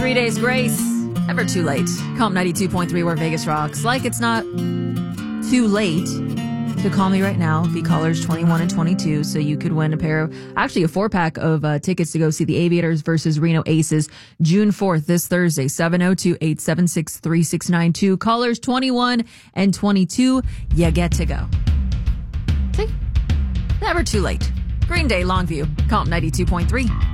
3 days grace. Never too late. Comp 92.3 where Vegas rocks. Like it's not too late to call me right now. Be callers 21 and 22, so you could win a 4-pack of tickets to go see the Aviators versus Reno Aces June 4th, this Thursday, 702-876-3692. Callers 21 and 22, you get to go. See? Never too late. Green Day, Longview, Comp 92.3.